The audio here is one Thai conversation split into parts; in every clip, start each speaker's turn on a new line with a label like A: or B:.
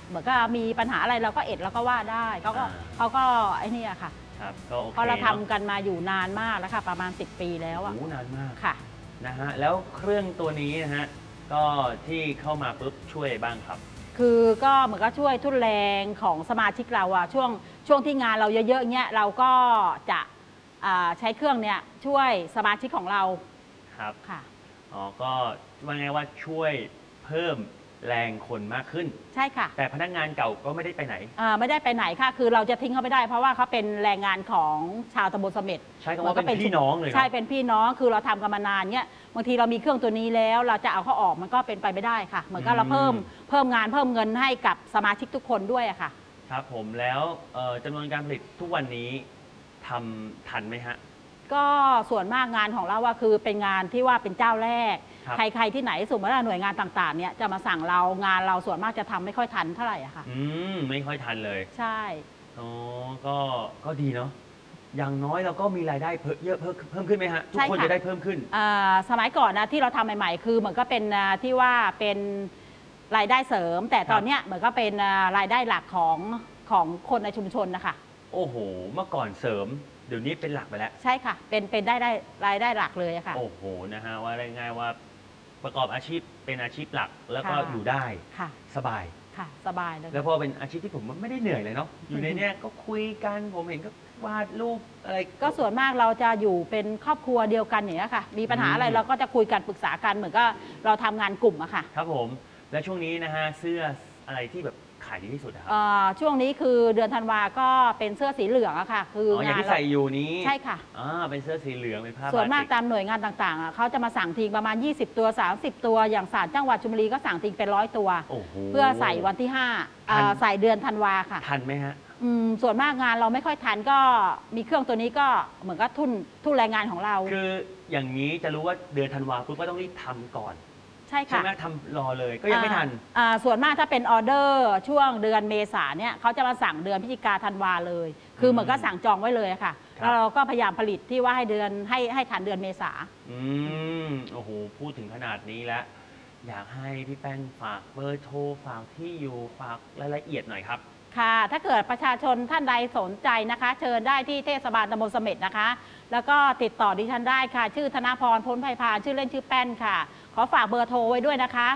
A: เหมือนก็มีปัญหาอะไรเราก็เราก็ว่าได้เขาก็ไอ้นี่ค่ะ
B: ครับก็โอเค
A: เพราะเราทำกันมาอยู่นานมากแล้วค่ะประมาณ10 ปีแล้วอ่ะ
B: นานมาก
A: ค่ะ
B: นะฮะแล้วเครื่องตัวนี้นะฮะก็ที่เข้ามาปุ๊บช่วยบ้างครับ
A: คือก็เหมือนก็ช่วยทุ่นแรงของสมาชิกเราอะช่วงที่งานเราเยอะๆเงี้ยเราก็จะใช้เครื่องเนี้ยช่วยสมาชิกของเรา
B: ครับ
A: ค่ะ
B: อ๋อก็ว่าไงว่าช่วยเพิ่มแรงคนมากขึ้น
A: ใช่ค่ะ
B: แต่พนักงานเก่าก็ไม่ได้ไปไหน
A: ไม่ได้ไปไหนค่ะคือเราจะทิ้งเขาไม่ได้เพราะว่าเขาเป็นแรงงานของชาวตำบลเสม็ด
B: ใช่คำว่าเป็นพี่น้องเลย
A: ใช่เป็นพี่น้องคือเราทำกันมานานเนี้ยบางทีเรามีเครื่องตัวนี้แล้วเราจะเอาเขาออกมันก็เป็นไปไม่ได้ค่ะเหมือนกับเราเพิ่มงานเพิ่มเงินให้กับสมาชิกทุกคนด้วยอะค่ะ
B: ครับผมแล้วจำนวนการผลิตทุกวันนี้ทำทันไหมฮะ
A: ก็ส่วนมากงานของเราว่าคือเป็นงานที่ว่าเป็นเจ้าแรกใครๆที่ไหนสมมติว่าหน่วยงานต่างๆเนี่ยจะมาสั่งเรางานเราส่วนมากจะทำไม่ค่อยทันเท่าไหร่อะค่ะ
B: ไม่ค่อยทันเลย
A: ใช่
B: อ๋อก็ดีเนาะอย่างน้อยเราก็มีรายได้เพิ่มขึ้นไหมฮะทุกคนจะได้เพิ่มขึ้น
A: สมัยก่อนนะที่เราทำใหม่ๆคือเหมือนก็เป็นที่ว่าเป็นรายได้เสริมแต่ตอนเนี้ยเหมือนก็เป็นรายได้หลักของคนในชุมชนนะคะ
B: โอ้โหเมื่อก่อนเสริมเดี๋ยวนี้เป็นหลักไปแล้ว
A: ใช่ค่ะเป็นได้รายได้หลักเลยค่ะ
B: โอ้โหนะฮะว่าได้ง่ายว่าประกอบอาชีพเป็นอาชีพหลักแล้วก็อยู่ได้
A: ค่ะ
B: สบาย
A: ค่ะสบายเลย
B: แล้วพอเป็นอาชีพที่ผมไม่ได้เหนื่อยเลยเนาะอยู่ในเนี้ยก็คุยกันผมเห็นก็วาดรูปอะไร
A: ก็ส่วนมากเราจะอยู่เป็นครอบครัวเดียวกันอย่างนี้ค่ะมีปัญหาอะไรเราก็จะคุยกันปรึกษากันเหมือนก็เราทำงานกลุ่มอะค่ะ
B: ครับผมและช่วงนี้นะฮะเสื้ออะไรที่แบบขายดีที่สุดครับ
A: ช่วงนี้คือเดือนธันวาก็เป็นเสื้อสีเหลืองอะค่ะคือง
B: านที่ใส่อยู่นี้
A: ใช่ค่ะ
B: เป็นเสื้อสีเหลืองเป็นผ้า
A: ส่วนมากตามหน่วยงานต่างๆเขาจะมาสั่งทีประมาณ20 ตัว30 ตัวอย่างศาลจังหวัดชลบุรีก็สั่งทีเป็น100 ตัวเพื่อใส่วันที่5ใส่เดือนธันวาค่ะ
B: ทันไหมฮะ
A: ส่วนมากงานเราไม่ค่อยทันก็มีเครื่องตัวนี้ก็เหมือนกับทุ่นแรงงานของเรา
B: คืออย่างนี้จะรู้ว่าเดือนธันวาปุ๊บก็ต้องรีบทำก่อน
A: ใช่ค่ะ
B: ใช่ไหมทำรอเลยก็ยังไม่ทัน
A: ส่วนมากถ้าเป็นออเดอร์ช่วงเดือนเมษาเนี่ยเขาจะมาสั่งเดือนพฤศจิกาธันวาเลยคือเหมือนก็สั่งจองไว้เลยค่ะแล้วเราก็พยายามผลิตที่ว่าให้ทันเดือนเมษา
B: โอ้โหพูดถึงขนาดนี้แล้วอยากให้พี่แป้งฝากเบอร์โทรฝากที่อยู่ฝากรายละเอียดหน่อยครับ
A: ค่ะถ้าเกิดประชาชนท่านใดสนใจนะคะเชิญได้ที่เทศบาลตำบลเสม็ดนะคะแล้วก็ติดต่อดิฉันได้ค่ะชื่อธนพรพ้นไพพานชื่อเล่นชื่อแป้นค่ะขอฝากเบอร์โทรไว้ด้วยนะคะ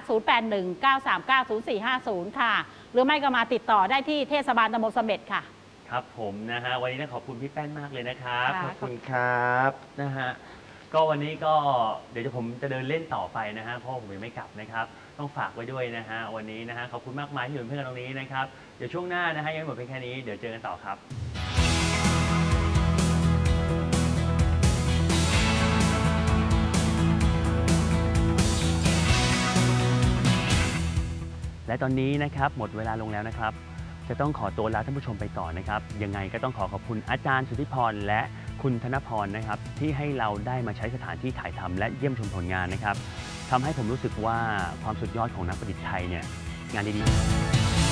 A: 0819390450ค่ะหรือไม่ก็มาติดต่อได้ที่เทศบาลตำบลเสม็ดค่ะ
B: ครับผมนะฮะวันนี้ต้องขอบคุณพี่แป้นมากเลยนะครับขอบคุณครับนะฮะก็วันนี้ก็เดี๋ยวผมจะเดินเล่นต่อไปนะฮะเพราะผมยังไม่กลับนะครับต้องฝากไว้ด้วยนะฮะวันนี้นะฮะขอบคุณมากมายที่อยู่เพื่อนกันตรงนี้นะครับเดี๋ยวช่วงหน้านะฮะยังไม่หมดเพียงแค่นี้เดี๋ยวเจอกันต่อครับและตอนนี้นะครับหมดเวลาลงแล้วนะครับจะต้องขอตัวลาท่านผู้ชมไปต่อนะครับยังไงก็ต้องขอบคุณอาจารย์สุทธิพรและคุณธนพรนะครับที่ให้เราได้มาใช้สถานที่ถ่ายทำและเยี่ยมชมผลงานนะครับทำให้ผมรู้สึกว่าความสุดยอดของนักประดิษฐ์ไทยเนี่ยงานดีๆ